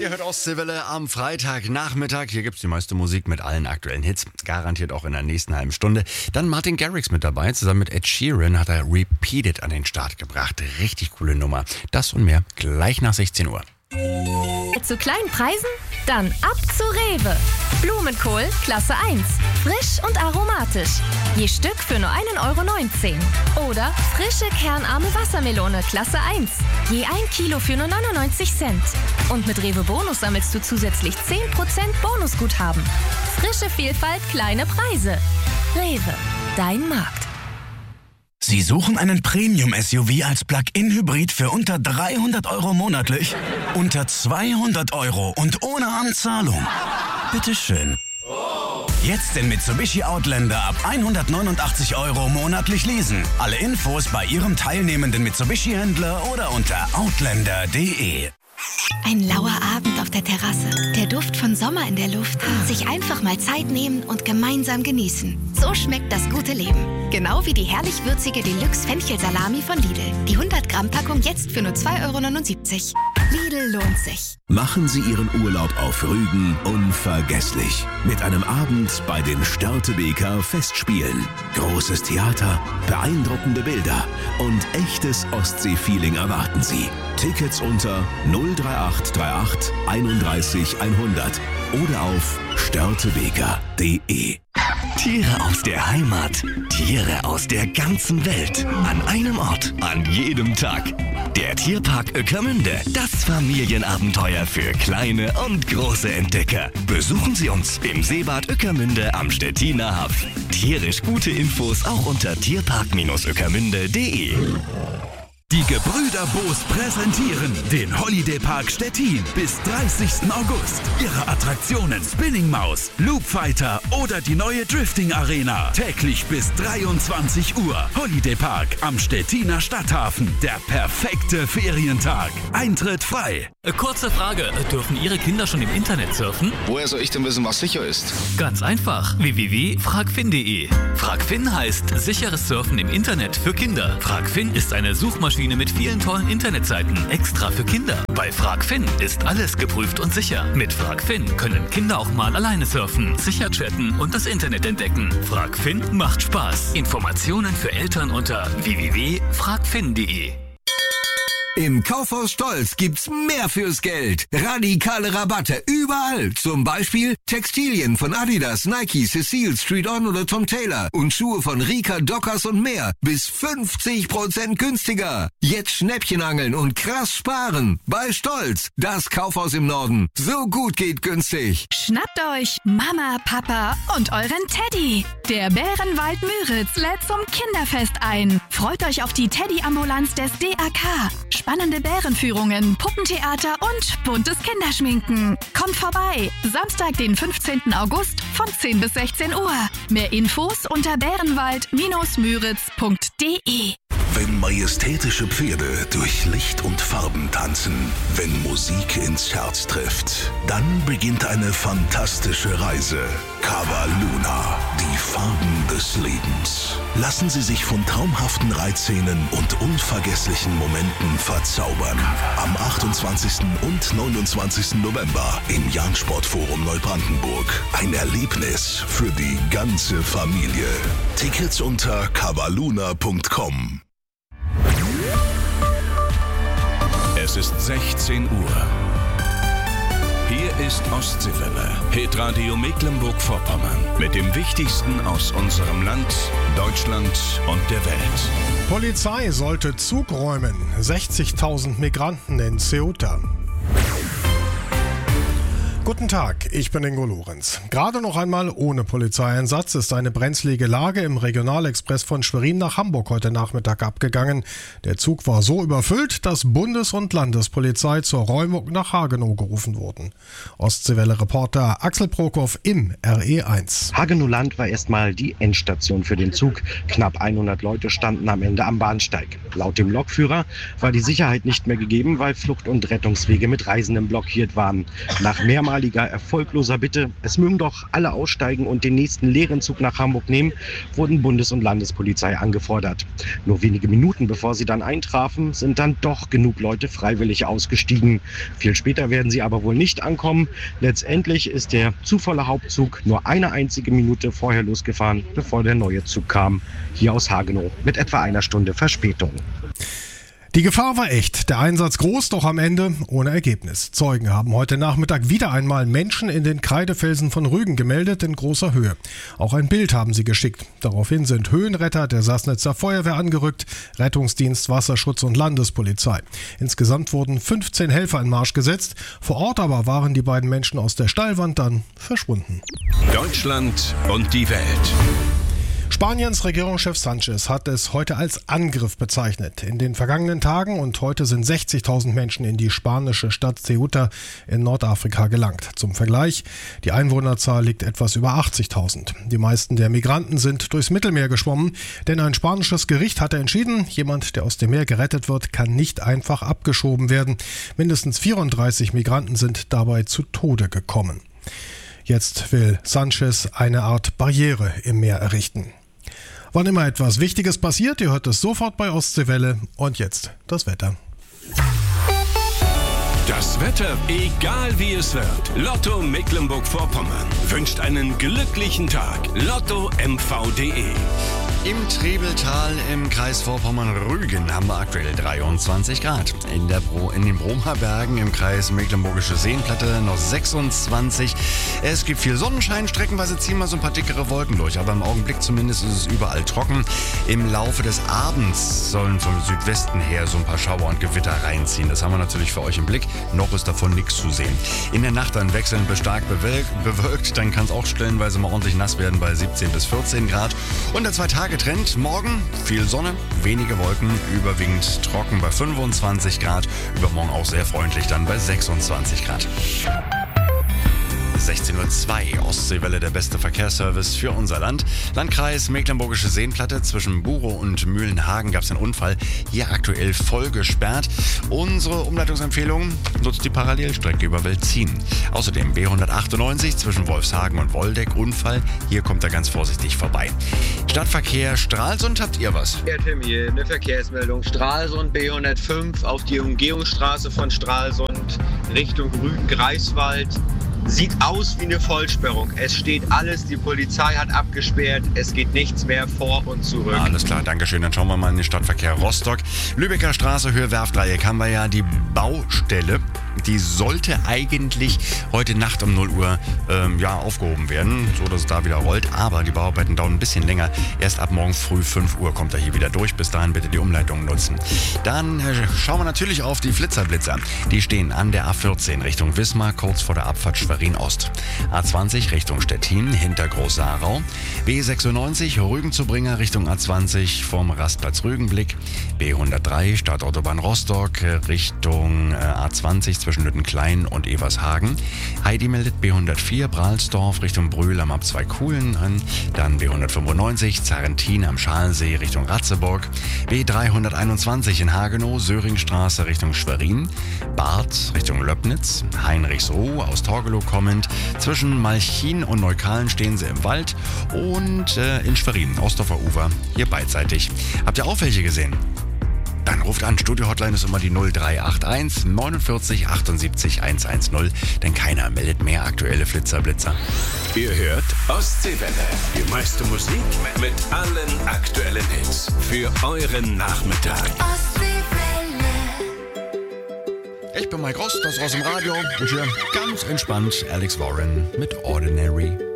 Ihr hört Ostseewelle am Freitagnachmittag. Hier gibt's die meiste Musik mit allen aktuellen Hits. Garantiert auch in der nächsten halben Stunde. Dann Martin Garrix mit dabei. Zusammen mit Ed Sheeran hat er Repeat It an den Start gebracht. Richtig coole Nummer. Das und mehr gleich nach 16 Uhr. Zu kleinen Preisen? Dann ab zu Rewe. Blumenkohl Klasse 1. Frisch und aromatisch. Je Stück für nur 1,19 €. Oder frische kernarme Wassermelone Klasse 1. Je 1 Kilo für nur 99 Cent. Und mit Rewe Bonus sammelst du zusätzlich 10% Bonusguthaben. Frische Vielfalt, kleine Preise. Rewe, dein Markt. Sie suchen einen Premium-SUV als Plug-in-Hybrid für unter 300 € monatlich? Unter 200 € und ohne Anzahlung? Bitteschön. Jetzt den Mitsubishi Outlander ab 189 € monatlich leasen. Alle Infos bei Ihrem teilnehmenden Mitsubishi-Händler oder unter outlander.de. Ein lauer Abend auf der Terrasse, der Duft von Sommer in der Luft. Sich einfach mal Zeit nehmen und gemeinsam genießen. So schmeckt das gute Leben. Genau wie die herrlich würzige Deluxe-Fenchel-Salami von Lidl. Die 100-Gramm-Packung jetzt für nur 2,79 €. Lidl lohnt sich. Machen Sie Ihren Urlaub auf Rügen unvergesslich. Mit einem Abend bei den Störtebeker Festspielen. Großes Theater, beeindruckende Bilder und echtes Ostsee-Feeling erwarten Sie. Tickets unter 03838 31 100 oder auf störtebeker.de. Tiere aus der Heimat, Tiere aus der ganzen Welt. An einem Ort, an jedem Tag. Der Tierpark Ueckermünde. Das Familienabenteuer für kleine und große Entdecker. Besuchen Sie uns im Seebad Ueckermünde am Stettiner Haff. Tierisch gute Infos auch unter tierpark-ueckermünde.de. Die Gebrüder Boos präsentieren den Holiday Park Stettin bis 30. August. Ihre Attraktionen Spinning Maus, Loop Fighter oder die neue Drifting Arena. Täglich bis 23 Uhr. Holiday Park am Stettiner Stadthafen. Der perfekte Ferientag. Eintritt frei. Kurze Frage, dürfen Ihre Kinder schon im Internet surfen? Woher soll ich denn wissen, was sicher ist? Ganz einfach, www.fragfin.de. Fragfin heißt sicheres Surfen im Internet für Kinder. Fragfin ist eine Suchmaschine mit vielen tollen Internetseiten, extra für Kinder. Bei Fragfin ist alles geprüft und sicher. Mit Fragfin können Kinder auch mal alleine surfen, sicher chatten und das Internet entdecken. Fragfin macht Spaß. Informationen für Eltern unter www.fragfin.de. Im Kaufhaus Stolz gibt's mehr fürs Geld. Radikale Rabatte überall. Zum Beispiel Textilien von Adidas, Nike, Cecile, Street On oder Tom Taylor. Und Schuhe von Rika, Dockers und mehr. Bis 50% günstiger. Jetzt Schnäppchen angeln und krass sparen. Bei Stolz. Das Kaufhaus im Norden. So gut geht günstig. Schnappt euch Mama, Papa und euren Teddy. Der Bärenwald Müritz lädt zum Kinderfest ein. Freut euch auf die Teddy-Ambulanz des DAK. Spannende Bärenführungen, Puppentheater und buntes Kinderschminken. Kommt vorbei. Samstag, den 15. August von 10 bis 16 Uhr. Mehr Infos unter bärenwald-müritz.de. Wenn majestätische Pferde durch Licht und Farben tanzen, wenn Musik ins Herz trifft, dann beginnt eine fantastische Reise. Cava Luna, die Farben des Lebens. Lassen Sie sich von traumhaften Reitszenen und unvergesslichen Momenten verzaubern. Am 28. und 29. November im Jahn-Sportforum Neubrandenburg. Ein Erlebnis für die ganze Familie. Tickets unter cavaluna.com. Es ist 16 Uhr. Hier ist Ostseewelle, Hitradio Mecklenburg-Vorpommern. Mit dem Wichtigsten aus unserem Land, Deutschland und der Welt. Polizei sollte Zug räumen. 60.000 Migranten in Ceuta. Guten Tag, ich bin Ingo Lorenz. Gerade noch einmal ohne Polizeieinsatz ist eine brenzlige Lage im Regionalexpress von Schwerin nach Hamburg heute Nachmittag abgegangen. Der Zug war so überfüllt, dass Bundes- und Landespolizei zur Räumung nach Hagenow gerufen wurden. Ostseewelle-Reporter Axel Prokop im RE1. Hagenow-Land war erstmal die Endstation für den Zug. Knapp 100 Leute standen am Ende am Bahnsteig. Laut dem Lokführer war die Sicherheit nicht mehr gegeben, weil Flucht- und Rettungswege mit Reisenden blockiert waren. Nach mehrmals mehrmaliger erfolgloser Bitte, es mögen doch alle aussteigen und den nächsten leeren Zug nach Hamburg nehmen, wurden Bundes- und Landespolizei angefordert. Nur wenige Minuten bevor sie dann eintrafen, sind dann doch genug Leute freiwillig ausgestiegen. Viel später werden sie aber wohl nicht ankommen. Letztendlich ist der zu volle Hauptzug nur eine einzige Minute vorher losgefahren, bevor der neue Zug kam. Hier aus Hagenow mit etwa einer Stunde Verspätung. Die Gefahr war echt, der Einsatz groß, doch am Ende ohne Ergebnis. Zeugen haben heute Nachmittag wieder einmal Menschen in den Kreidefelsen von Rügen gemeldet in großer Höhe. Auch ein Bild haben sie geschickt. Daraufhin sind Höhenretter der Sassnitzer Feuerwehr angerückt, Rettungsdienst, Wasserschutz und Landespolizei. Insgesamt wurden 15 Helfer in Marsch gesetzt. Vor Ort aber waren die beiden Menschen aus der Steilwand dann verschwunden. Deutschland und die Welt. Spaniens Regierungschef Sanchez hat es heute als Angriff bezeichnet. In den vergangenen Tagen und heute sind 60.000 Menschen in die spanische Stadt Ceuta in Nordafrika gelangt. Zum Vergleich, die Einwohnerzahl liegt etwas über 80.000. Die meisten der Migranten sind durchs Mittelmeer geschwommen, denn ein spanisches Gericht hatte entschieden, jemand, der aus dem Meer gerettet wird, kann nicht einfach abgeschoben werden. Mindestens 34 Migranten sind dabei zu Tode gekommen. Jetzt will Sanchez eine Art Barriere im Meer errichten. Wann immer etwas Wichtiges passiert, ihr hört es sofort bei Ostseewelle. Und jetzt das Wetter. Das Wetter, egal wie es wird. Lotto Mecklenburg-Vorpommern wünscht einen glücklichen Tag. LottoMV.de. Im Trebeltal im Kreis Vorpommern-Rügen haben wir aktuell 23 Grad. In den Bromer Bergen im Kreis Mecklenburgische Seenplatte noch 26. Es gibt viel Sonnenschein, streckenweise ziehen mal so ein paar dickere Wolken durch. Aber im Augenblick zumindest ist es überall trocken. Im Laufe des Abends sollen vom Südwesten her so ein paar Schauer und Gewitter reinziehen. Das haben wir natürlich für euch im Blick. Noch ist davon nichts zu sehen. In der Nacht dann wechselnd bis stark bewölkt. Dann kann es auch stellenweise mal ordentlich nass werden bei 17 bis 14 Grad. Und der 2-Tage-Trend. Morgen viel Sonne, wenige Wolken, überwiegend trocken bei 25 Grad. Übermorgen auch sehr freundlich dann bei 26 Grad. 16:02 Uhr, Ostseewelle, der beste Verkehrsservice für unser Land. Landkreis Mecklenburgische Seenplatte, zwischen Burow und Mühlenhagen gab es einen Unfall. Hier aktuell voll gesperrt. Unsere Umleitungsempfehlung: nutzt die Parallelstrecke über Velzin. Außerdem B198 zwischen Wolfshagen und Woldeck, Unfall. Hier kommt er ganz vorsichtig vorbei. Stadtverkehr Stralsund, habt ihr was? Ja, Tim, hier eine Verkehrsmeldung. Stralsund B105 auf die Umgehungsstraße von Stralsund Richtung Rügen-Greifswald. Sieht aus wie eine Vollsperrung. Es steht alles, die Polizei hat abgesperrt, es geht nichts mehr vor und zurück. Alles klar, Dankeschön. Dann schauen wir mal in den Stadtverkehr Rostock. Lübecker Straße, Höhe Werftdreieck haben wir ja die Baustelle. Die sollte eigentlich heute Nacht um 0 Uhr aufgehoben werden, so dass es da wieder rollt. Aber die Bauarbeiten dauern ein bisschen länger. Erst ab morgen früh 5 Uhr kommt er hier wieder durch. Bis dahin bitte die Umleitung nutzen. Dann schauen wir natürlich auf die Flitzerblitzer. Die stehen an der A14 Richtung Wismar, kurz vor der Abfahrt Schwerin-Ost. A20 Richtung Stettin, hinter Groß-Sarau. B96 Rügen zu Bringer Richtung A20 vom Rastplatz Rügenblick. B103 Stadtautobahn Rostock Richtung A20 zwischen Lüttenklein und Evershagen. Heidi meldet B104 Brahlsdorf Richtung Brühl am Ab2 Kuhlen an. Dann B195 Zarentin am Schalensee Richtung Ratzeburg. B321 in Hagenow, Söringstraße Richtung Schwerin. Barth Richtung Löbnitz. Heinrichsruh aus Torgelow kommend. Zwischen Malchin und Neukalen stehen sie im Wald. Und in Schwerin, Ostdorfer Ufer, hier beidseitig. Habt ihr auch welche gesehen? Dann ruft an, Studio-Hotline ist immer die 0381 49 78 110, denn keiner meldet mehr aktuelle Flitzer-Blitzer. Ihr hört Ostseewelle, die meiste Musik mit allen aktuellen Hits für euren Nachmittag. Ich bin Mike Rost, das ist aus dem Radio und hier ganz entspannt Alex Warren mit Ordinary.